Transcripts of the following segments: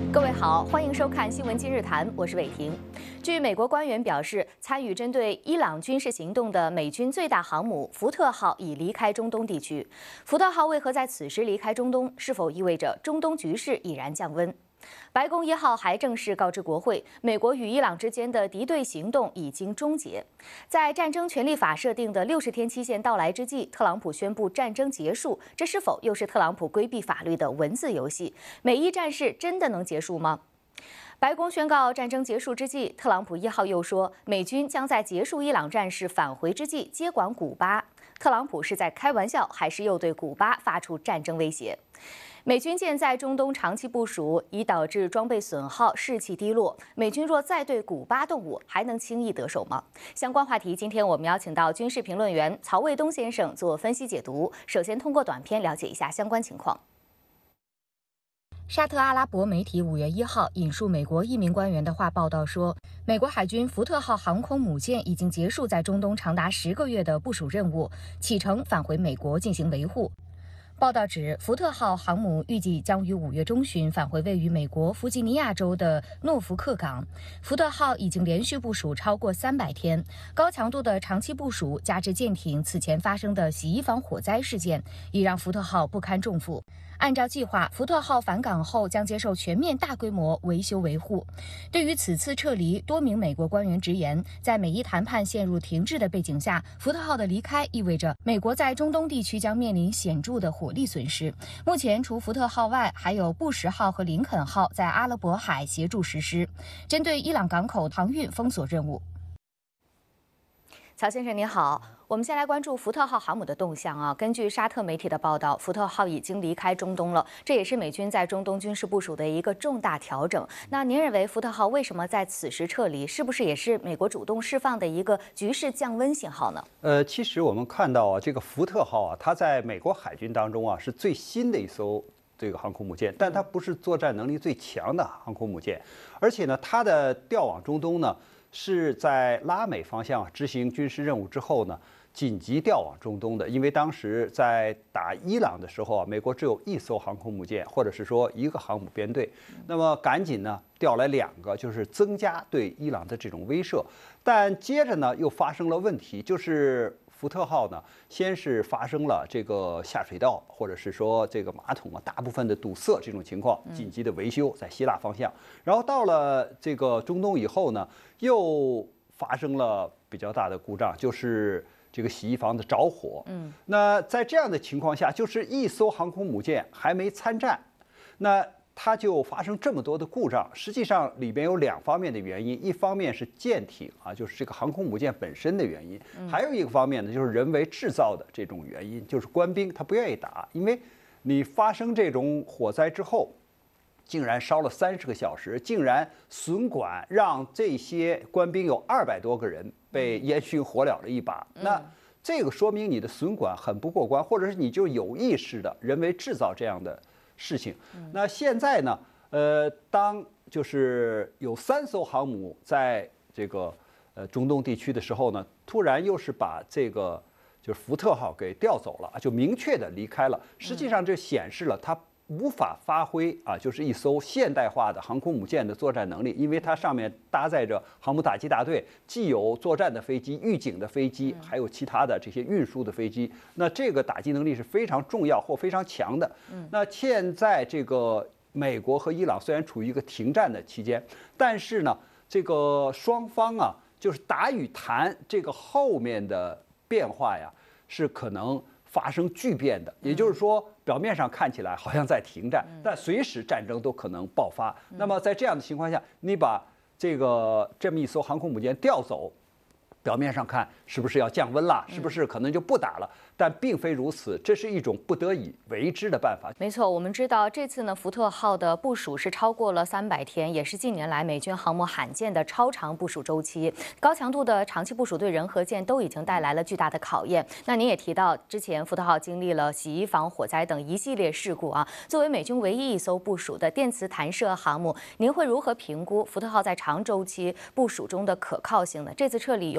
各位好，欢迎收看《新闻今日谈》，我是伟婷。据美国官员表示，参与针对伊朗军事行动的美军最大航母“福特号”已离开中东地区。福特号为何在此时离开中东？是否意味着中东局势已然降温？白宫1号还正式告知国会，美国与伊朗之间的敌对行动已经终结。在战争权利法设定的60天期限到来之际，特朗普宣布战争结束，这是否又是特朗普规避法律的文字游戏？美伊战事真的能结束吗？白宫宣告战争结束之际，特朗普1号又说，美军将在结束伊朗战事返回之际接管古巴。特朗普是在开玩笑，还是又对古巴发出战争威胁？美军舰在中东长期部署，已导致装备损耗、士气低落。美军若再对古巴动武，还能轻易得手吗？相关话题，今天我们邀请到军事评论员曹卫东先生做分析解读。首先，通过短片了解一下相关情况。沙特阿拉伯媒体5月1号引述美国一名官员的话报道说，美国海军福特号航空母舰已经结束在中东长达10个月的部署任务，启程返回美国进行维护。报道指，福特号航母预计将于5月中旬返回位于美国弗吉尼亚州的诺福克港。福特号已经连续部署超过300天，高强度的长期部署加之舰艇此前发生的洗衣房火灾事件，已让福特号不堪重负。按照计划，福特号返港后将接受全面大规模维修维护。对于此次撤离，多名美国官员直言，在美伊谈判陷入停滞的背景下，福特号的离开意味着美国在中东地区将面临显著的火力损失。目前，除福特号外，还有布什号和林肯号在阿拉伯海协助实施针对伊朗港口航运封锁任务。曹先生您好，我们先来关注福特号航母的动向啊。根据沙特媒体的报道，福特号已经离开中东了，这也是美军在中东军事部署的一个重大调整。那您认为福特号为什么在此时撤离？是不是也是美国主动释放的一个局势降温信号呢？ 其实我们看到啊，这个福特号啊，它在美国海军当中啊是最新的一艘这个航空母舰，但它不是作战能力最强的航空母舰，而且呢，它的调往中东呢。是在拉美方向执行军事任务之后呢，紧急调往中东的。因为当时在打伊朗的时候啊，美国只有1艘航空母舰，或者是说1个航母编队，那么赶紧呢调来2个，就是增加对伊朗的这种威慑。但接着呢又发生了问题，就是福特号呢，先是发生了这个下水道或者是说这个马桶啊大部分的堵塞这种情况，紧急的维修在希腊方向。然后到了这个中东以后呢，又发生了比较大的故障，就是这个洗衣房的着火。那在这样的情况下，就是1艘航空母舰还没参战，那它就发生这么多的故障，实际上里边有2方面的原因，一方面是舰艇啊，就是这个航空母舰本身的原因，还有一个方面呢，就是人为制造的这种原因，就是官兵他不愿意打，因为你发生这种火灾之后，竟然烧了30个小时，竟然损管让这些官兵有200多个人被烟熏火燎了一把，那这个说明你的损管很不过关，或者是你就有意识的人为制造这样的事情。那现在呢，当就是有3艘航母在这个中东地区的时候呢，突然又是把这个就是福特号给调走了，就明确的离开了。实际上这显示了它无法发挥啊，就是一艘现代化的航空母舰的作战能力，因为它上面搭载着航母打击大队，既有作战的飞机、预警的飞机，还有其他的这些运输的飞机。那这个打击能力是非常重要或非常强的。那现在这个美国和伊朗虽然处于一个停战的期间，但是呢，这个双方啊，就是打与谈这个后面的变化呀，是可能发生巨变的，也就是说，表面上看起来好像在停战，但随时战争都可能爆发。那么在这样的情况下，你把这么一艘航空母舰调走，表面上看是不是要降温了？是不是可能就不打了？但并非如此，这是一种不得已为之的办法。 没错，我们知道这次呢，福特号的部署是超过了300天，也是近年来美军航母罕见的超长部署周期。高强度的长期部署对人和舰都已经带来了巨大的考验。那您也提到，之前福特号经历了洗衣房火灾等一系列事故啊。作为美军唯一一艘部署的电磁弹射航母，您会如何评估福特号在长周期部署中的可靠性呢？这次撤离有没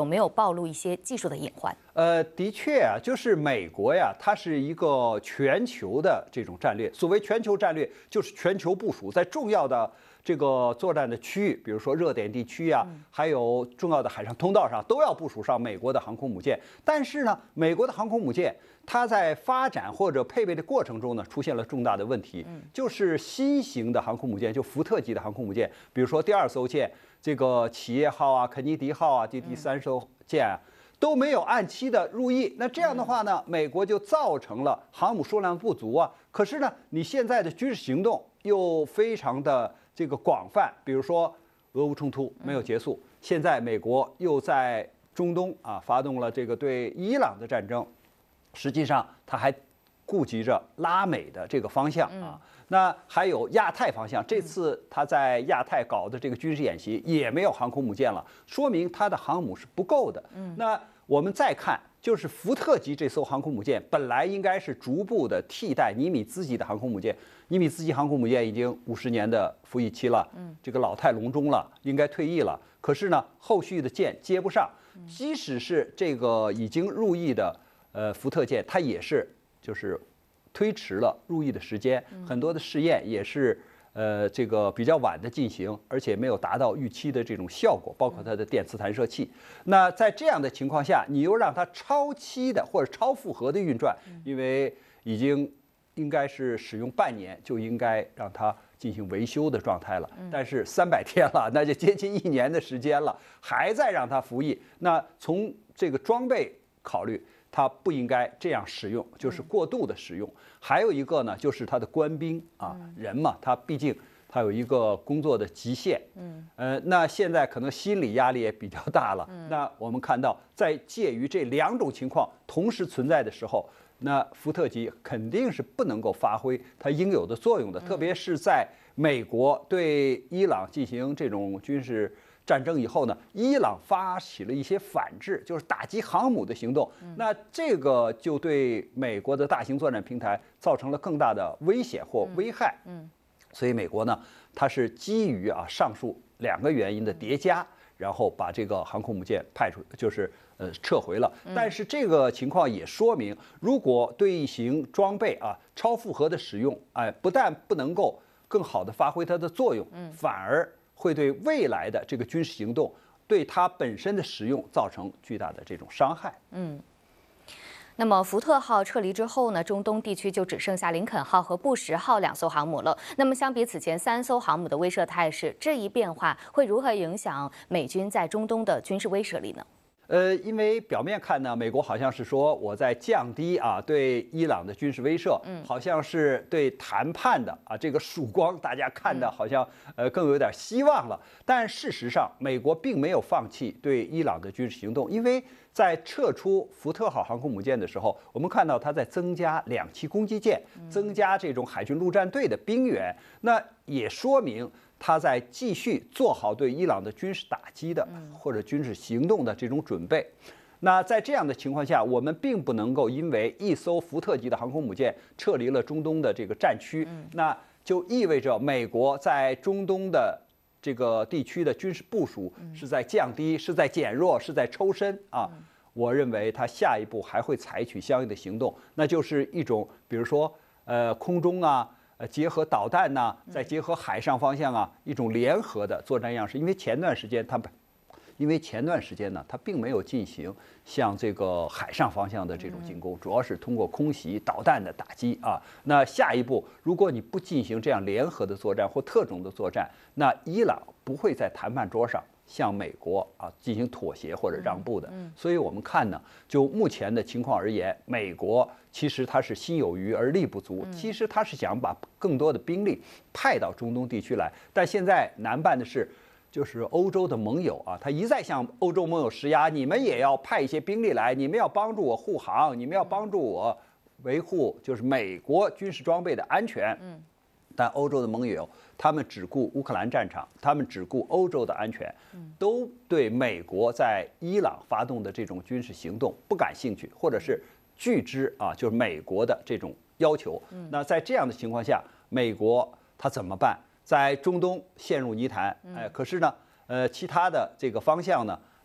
没有暴露一些技术的隐患？ 的确啊，就是美国呀，它是一个全球的这种战略。所谓全球战略，就是全球部署在重要的这个作战的区域，比如说热点地区啊，还有重要的海上通道上，都要部署上美国的航空母舰。但是呢，美国的航空母舰它在发展或者配备的过程中呢，出现了重大的问题，就是新型的航空母舰，就福特级的航空母舰，比如说第2艘舰这个企业号啊、肯尼迪号啊，第3艘舰啊。都没有按期的入役，那这样的话呢，美国就造成了航母数量不足啊。可是呢，你现在的军事行动又非常的这个广泛，比如说俄乌冲突没有结束，现在美国又在中东啊发动了这个对伊朗的战争，实际上他还顾及着拉美的这个方向啊。那还有亚太方向，这次他在亚太搞的这个军事演习也没有航空母舰了，说明他的航母是不够的。那我们再看，就是福特级这艘航空母舰本来应该是逐步的替代尼米兹级的航空母舰，尼米兹级航空母舰已经50年的服役期了，这个老态龙钟了，应该退役了。可是呢，后续的舰接不上，即使是这个已经入役的福特舰，它也是就是推迟了入役的时间，很多的试验也是这个比较晚的进行，而且没有达到预期的这种效果，包括它的电磁弹射器。那在这样的情况下，你又让它超期的或者超负荷的运转，因为已经应该是使用半年就应该让它进行维修的状态了，但是300天了，那就接近1年的时间了，还在让它服役。那从这个装备考虑，它不应该这样使用，就是过度的使用。还有一个呢，就是它的官兵啊，人嘛，他毕竟他有一个工作的极限，那现在可能心理压力也比较大了。那我们看到，在介于这2种情况同时存在的时候，那福特级肯定是不能够发挥它应有的作用的，特别是在美国对伊朗进行这种军事战争以后呢，伊朗发起了一些反制，就是打击航母的行动。那这个就对美国的大型作战平台造成了更大的危险或危害。所以美国呢，它是基于上述2个原因的叠加，然后把这个航空母舰派出，就是撤回了。但是这个情况也说明，如果对型装备超负荷的使用，不但不能够更好的发挥它的作用，反而会对未来的这个军事行动，对它本身的使用造成巨大的这种伤害。 那么福特号撤离之后呢，中东地区就只剩下林肯号和布什号2艘航母了。那么相比此前3艘航母的威慑态势，这一变化会如何影响美军在中东的军事威慑力呢？ 因为表面看呢，美国好像是说我在降低对伊朗的军事威慑，好像是对谈判的这个曙光，大家看的好像更有点希望了。但事实上，美国并没有放弃对伊朗的军事行动，因为在撤出福特号航空母舰的时候，我们看到它在增加2栖攻击舰，增加这种海军陆战队的兵员，那也说明他在继续做好对伊朗的军事打击的或者军事行动的这种准备。那在这样的情况下，我们并不能够因为一艘福特级的航空母舰撤离了中东的这个战区，那就意味着美国在中东的这个地区的军事部署是在降低、是在减弱、是在抽身我认为他下一步还会采取相应的行动，那就是一种比如说空中结合导弹再结合海上方向一种联合的作战样式。因为前段时间呢，它并没有进行像这个海上方向的这种进攻，主要是通过空袭、导弹的打击那下一步，如果你不进行这样联合的作战或特种的作战，那伊朗不会在谈判桌上向美国进行妥协或者让步的。所以我们看呢，就目前的情况而言，美国其实它是心有余而力不足，其实它是想把更多的兵力派到中东地区来，但现在难办的是，就是欧洲的盟友他一再向欧洲盟友施压，你们也要派一些兵力来，你们要帮助我护航，你们要帮助我维护就是美国军事装备的安全。但欧洲的盟友他们只顾乌克兰战场，他们只顾欧洲的安全，都对美国在伊朗发动的这种军事行动不感兴趣，或者是拒之就是美国的这种要求。那在这样的情况下，美国他怎么办？在中东陷入泥潭，可是呢，其他的这个方向呢，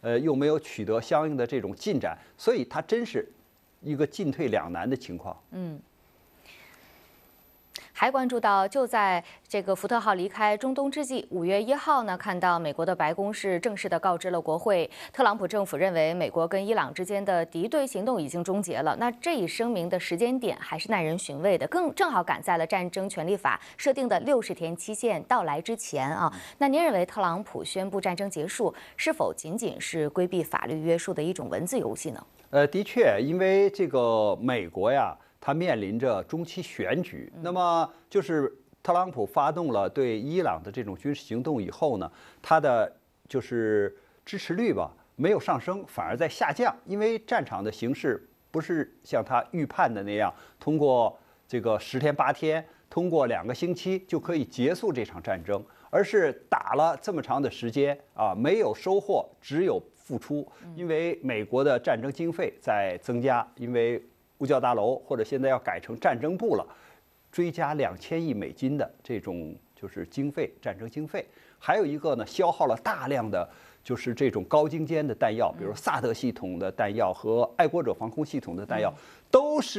又没有取得相应的这种进展，所以它真是一个进退两难的情况。 还关注到，就在这个福特号离开中东之际，5月1号呢，看到美国的白宫是正式的告知了国会，特朗普政府认为美国跟伊朗之间的敌对行动已经终结了。那这一声明的时间点还是耐人寻味的，正好赶在了战争权利法设定的60天期限到来之前啊。那您认为特朗普宣布战争结束，是否仅仅是规避法律约束的一种文字游戏呢？ 的确，因为这个美国呀，它面临着中期选举，那么就是特朗普发动了对伊朗的这种军事行动以后呢，他的就是支持率吧没有上升，反而在下降，因为战场的形势不是像他预判的那样，通过这个10天8天，通过2个星期就可以结束这场战争，而是打了这么长的时间啊，没有收获，只有付出，因为美国的战争经费在增加，因为五角大楼或者现在要改成战争部了，追加2000亿美金的这种就是经费，战争经费。还有一个呢，消耗了大量的就是这种高精尖的弹药，比如萨德系统的弹药和爱国者防空系统的弹药，都是